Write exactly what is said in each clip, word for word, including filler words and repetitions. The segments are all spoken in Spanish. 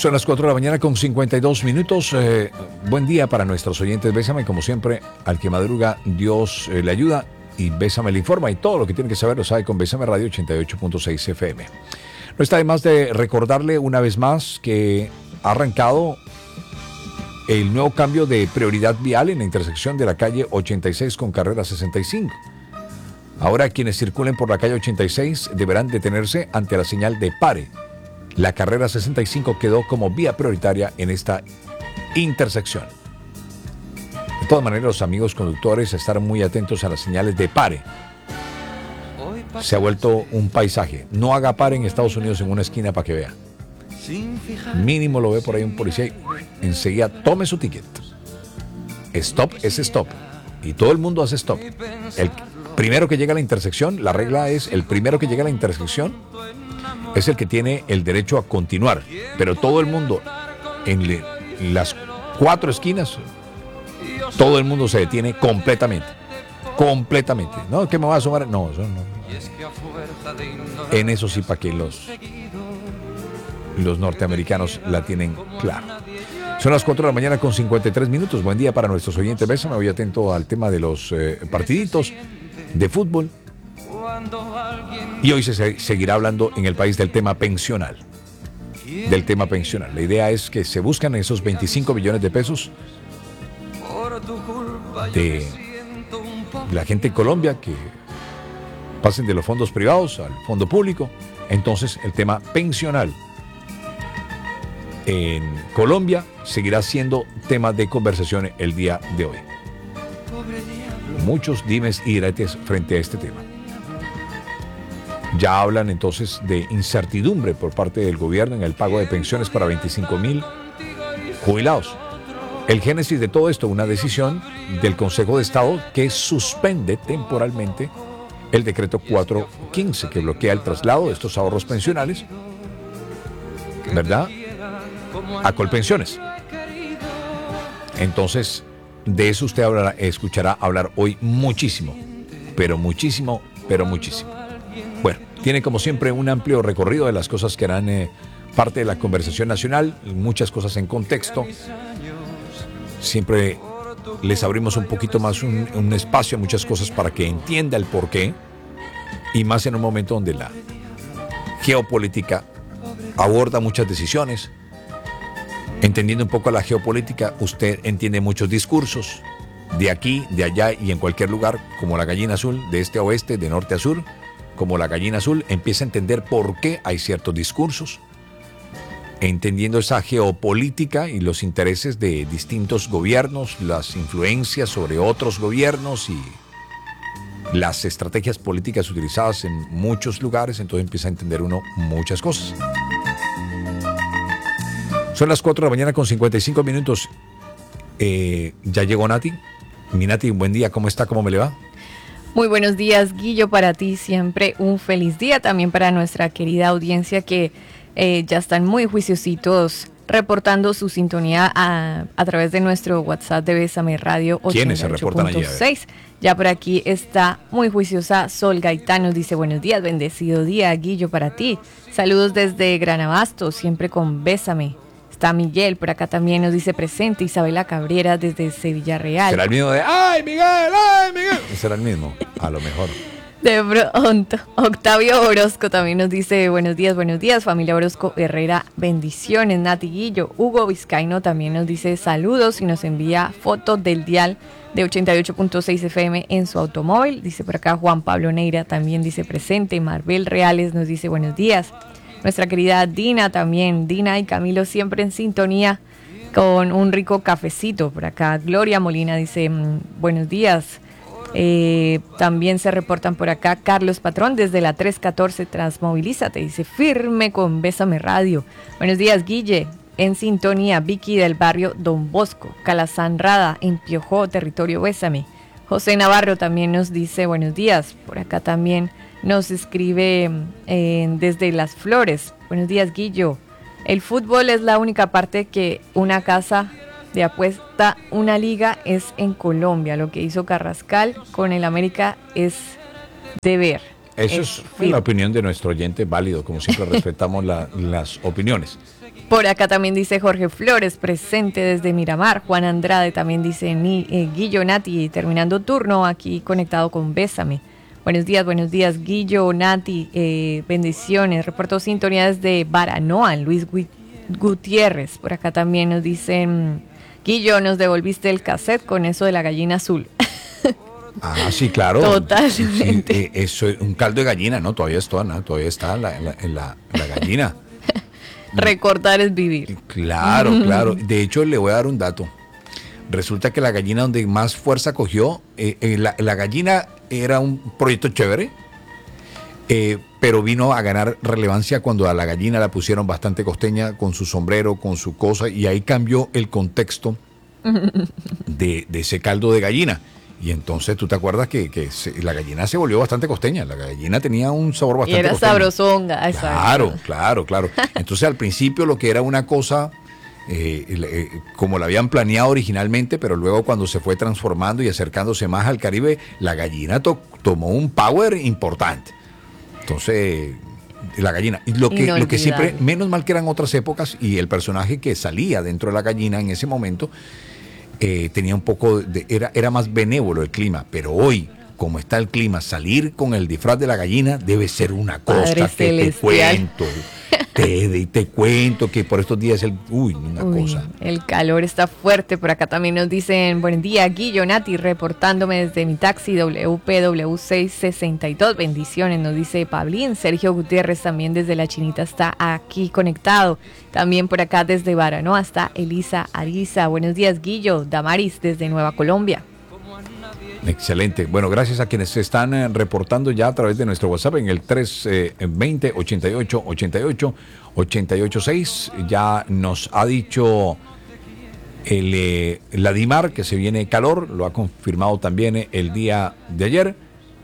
Son las cuatro de la mañana con cincuenta y dos minutos. Eh, buen día para nuestros oyentes. Bésame, como siempre, al que madruga, Dios eh, le ayuda y Bésame le informa. Y todo lo que tiene que saber lo sabe con Bésame Radio ochenta y ocho punto seis F M. No está de más de recordarle una vez más que ha arrancado el nuevo cambio de prioridad vial en la intersección de la calle ochenta y seis con carrera sesenta y cinco. Ahora quienes circulen por la calle ochenta y seis deberán detenerse ante la señal de pare. La carrera sesenta y cinco quedó como vía prioritaria en esta intersección. De todas maneras, los amigos conductores estarán muy atentos a las señales de pare. Se ha vuelto un paisaje. No haga pare en Estados Unidos en una esquina para que vea. Mínimo lo ve por ahí un policía y enseguida tome su ticket. Stop es stop. Y todo el mundo hace stop. El primero que llega a la intersección, la regla es el primero que llega a la intersección es el que tiene el derecho a continuar, pero todo el mundo en le, las cuatro esquinas, todo el mundo se detiene completamente, completamente. No, ¿qué me va a sumar? No, eso no. En eso sí, para que los, los norteamericanos la tienen clara. Son las cuatro de la mañana con cincuenta y tres minutos. Buen día para nuestros oyentes. Bésame, voy atento al tema de los eh, partiditos de fútbol. Y hoy se seguirá hablando en el país del tema pensional. Del tema pensional. La idea es que se buscan esos veinticinco millones de pesos de la gente en Colombia que pasen de los fondos privados al fondo público. Entonces el tema pensional en Colombia seguirá siendo tema de conversación el día de hoy. Muchos dimes y diretes frente a este tema. Ya hablan entonces de incertidumbre por parte del gobierno en el pago de pensiones para veinticinco mil jubilados. El génesis de todo esto, una decisión del Consejo de Estado que suspende temporalmente el decreto cuatrocientos quince que bloquea el traslado de estos ahorros pensionales, ¿verdad?, a Colpensiones. Entonces, de eso usted hablará, escuchará hablar hoy muchísimo, pero muchísimo, pero muchísimo. Bueno, tiene como siempre un amplio recorrido de las cosas que harán eh, parte de la conversación nacional, muchas cosas en contexto. Siempre les abrimos un poquito más un, un espacio a muchas cosas para que entienda el porqué, y más en un momento donde la geopolítica aborda muchas decisiones. Entendiendo un poco la geopolítica, usted entiende muchos discursos de aquí, de allá y en cualquier lugar, como la gallina azul, de este a oeste, de norte a sur. Como la gallina azul, empieza a entender por qué hay ciertos discursos, entendiendo esa geopolítica y los intereses de distintos gobiernos, las influencias sobre otros gobiernos y las estrategias políticas utilizadas en muchos lugares. Entonces empieza a entender uno muchas cosas. Son las cuatro de la mañana con cincuenta y cinco minutos. Eh, ya llegó Nati. Mi Nati, un buen día. ¿Cómo está? ¿Cómo me le va? Muy buenos días, Guillo, para ti siempre un feliz día, también para nuestra querida audiencia que eh, ya están muy juiciositos reportando su sintonía a, a través de nuestro WhatsApp de Bésame Radio ochenta y ocho punto seis. Ya por aquí está muy juiciosa Sol Gaitán, nos dice buenos días, bendecido día, Guillo, para ti. Saludos desde Gran Abasto, siempre con Bésame. Está Miguel, por acá también nos dice presente. Isabela Cabrera desde Sevilla Real. ¿Será el mismo de ¡ay, Miguel! ¡Ay, Miguel! ¿Será el mismo? A lo mejor. De pronto. Octavio Orozco también nos dice buenos días, buenos días. Familia Orozco Herrera, bendiciones. Nati Guillo. Hugo Vizcaíno también nos dice saludos y nos envía fotos del dial de ochenta y ocho punto seis F M en su automóvil. Dice por acá Juan Pablo Neira también dice presente. Marbel Reales nos dice buenos días. Nuestra querida Dina también, Dina y Camilo siempre en sintonía con un rico cafecito por acá. Gloria Molina dice buenos días. Eh, también se reportan por acá Carlos Patrón desde la trescientos catorce Transmovilízate, dice firme con Bésame Radio. Buenos días, Guille, en sintonía. Vicky del barrio Don Bosco, Calazán Rada, en Piojó, territorio Bésame. José Navarro también nos dice buenos días. Por acá también nos escribe eh, desde Las Flores. Buenos días, Guillo. El fútbol es la única parte que una casa de apuesta, una liga, es en Colombia. Lo que hizo Carrascal con el América es de ver. Eso es, es la opinión de nuestro oyente, válido. Como siempre respetamos la, las opiniones. Por acá también dice Jorge Flores, presente desde Miramar. Juan Andrade también dice ni, eh, Guillo, Nati, terminando turno, aquí conectado con Bésame. Buenos días, buenos días, Guillo, Nati, eh, bendiciones. Reporto sintonía desde Baranoa, Luis Gutiérrez. Por acá también nos dicen, Guillo, nos devolviste el cassette con eso de la gallina azul. Ah, sí, claro. Totalmente. Sí, eh, eso es un caldo de gallina, ¿no? Todavía está, ¿no? Todavía está la, la, la, la gallina. Recordar es vivir. Claro, claro. De hecho, le voy a dar un dato. Resulta que la gallina donde más fuerza cogió, eh, eh, la, la gallina era un proyecto chévere, eh, pero vino a ganar relevancia cuando a la gallina la pusieron bastante costeña, con su sombrero, con su cosa, y ahí cambió el contexto de, de ese caldo de gallina. Y entonces tú te acuerdas que, que se, la gallina se volvió bastante costeña. La gallina tenía un sabor bastante costeño. Y era costeño. sabrosonga. Claro, claro, claro. Entonces al principio lo que era una cosa eh, eh, como la habían planeado originalmente, pero luego cuando se fue transformando y acercándose más al Caribe, la gallina to tomó un power importante. Entonces, la gallina. Y lo que, lo que siempre, menos mal que eran otras épocas, y el personaje que salía dentro de la gallina en ese momento eh, tenía un poco de, era, era más benévolo el clima, pero hoy, como está el clima, salir con el disfraz de la gallina debe ser una cosa Padre que celestial. Te cuento. Te, te cuento que por estos días el uy, una uy, cosa. El calor está fuerte. Por acá también nos dicen, buen día, Guillo, Nati, reportándome desde mi taxi W P W seiscientos sesenta y dos. Bendiciones, nos dice Pablín. Sergio Gutiérrez también desde La Chinita está aquí conectado. También por acá desde Baranoa está Elisa Ariza. Buenos días, Guillo. Damaris desde Nueva Colombia. Excelente. Bueno, gracias a quienes se están eh, reportando ya a través de nuestro WhatsApp en el tres veinte, ochenta y ocho, ochenta y ocho, ochenta y ocho seis. Ya nos ha dicho el, eh, la DIMAR que se viene calor, lo ha confirmado también el día de ayer.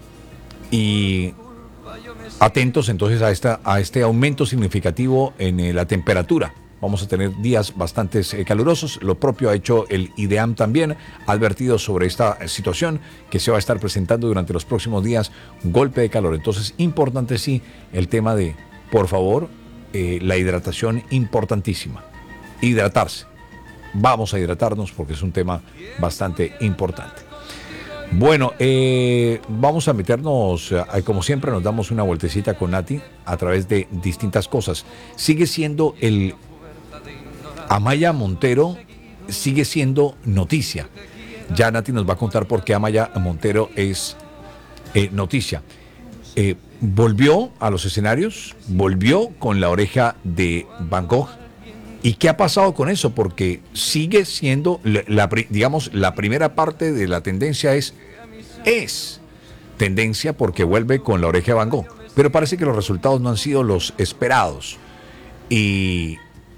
Y atentos entonces a, esta, a este aumento significativo en eh, la temperatura. Vamos a tener días bastante eh, calurosos. Lo propio ha hecho el IDEAM también. Ha advertido sobre esta situación que se va a estar presentando durante los próximos días. Un golpe de calor. Entonces, importante sí el tema de, por favor, eh, la hidratación importantísima. Hidratarse. Vamos a hidratarnos porque es un tema bastante importante. Bueno, eh, vamos a meternos, eh, como siempre nos damos una vueltecita con Nati a través de distintas cosas. Sigue siendo el... Amaya Montero sigue siendo noticia. Ya Nati nos va a contar por qué Amaya Montero es eh, noticia. Eh, volvió a los escenarios, volvió con La Oreja de Van Gogh. ¿Y qué ha pasado con eso? Porque sigue siendo, la, la, digamos, la primera parte de la tendencia es, es tendencia porque vuelve con La Oreja de Van Gogh. Pero parece que los resultados no han sido los esperados. Y...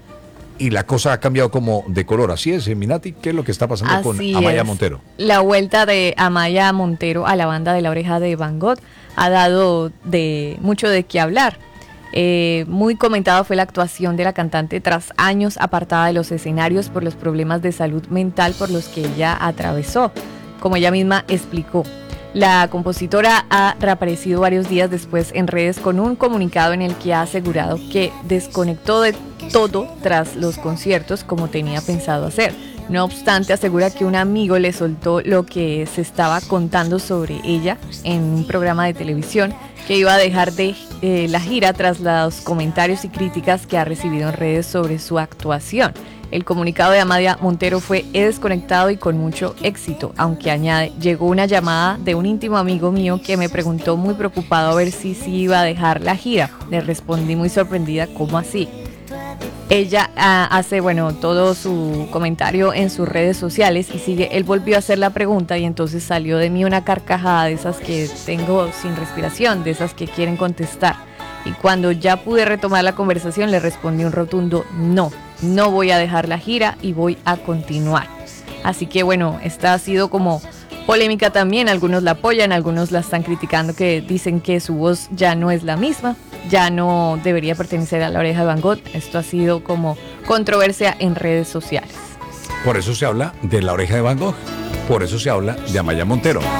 Y la cosa ha cambiado como de color. Así es, Minati, ¿qué es lo que está pasando Así con Amaya es. Montero? La vuelta de Amaya Montero a la banda de La Oreja de Van Gogh ha dado de mucho de qué hablar. Eh, muy comentado fue la actuación de la cantante tras años apartada de los escenarios por los problemas de salud mental por los que ella atravesó, como ella misma explicó. La compositora ha reaparecido varios días después en redes con un comunicado en el que ha asegurado que desconectó de todo tras los conciertos como tenía pensado hacer. No obstante, asegura que un amigo le soltó lo que se estaba contando sobre ella en un programa de televisión, que iba a dejar de eh, la gira tras los comentarios y críticas que ha recibido en redes sobre su actuación. El comunicado de Amaya Montero fue: he desconectado y con mucho éxito, aunque añade, llegó una llamada de un íntimo amigo mío que me preguntó muy preocupado a ver si sí si iba a dejar la gira. Le respondí muy sorprendida, ¿cómo así? Ella uh, hace, bueno, todo su comentario en sus redes sociales y sigue, él volvió a hacer la pregunta y entonces salió de mí una carcajada de esas que tengo sin respiración, de esas que quieren contestar. Y cuando ya pude retomar la conversación le respondí un rotundo no, no voy a dejar la gira y voy a continuar. Así que bueno, esta ha sido como polémica también, algunos la apoyan, algunos la están criticando, que dicen que su voz ya no es la misma, ya no debería pertenecer a La Oreja de Van Gogh. Esto ha sido como controversia en redes sociales. Por eso se habla de La Oreja de Van Gogh, por eso se habla de Amaya Montero.